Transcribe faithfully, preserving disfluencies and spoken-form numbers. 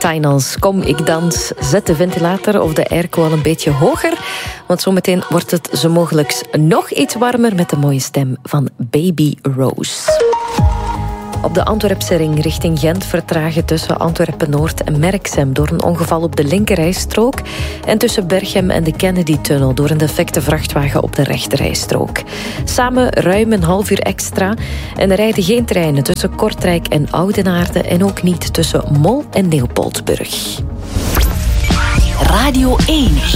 Tinals. Kom, ik dans. Zet de ventilator of de airco al een beetje hoger. Want zometeen wordt het zo mogelijk nog iets warmer met de mooie stem van Baby Rose. Op de Antwerpse ring richting Gent vertragen tussen Antwerpen-Noord en Merksem door een ongeval op de linkerrijstrook en tussen Berchem en de Kennedy-tunnel door een defecte vrachtwagen op de rechterrijstrook. Samen ruim een half uur extra en er rijden geen treinen tussen Kortrijk en Oudenaarde en ook niet tussen Mol en Leopoldsburg. Radio één.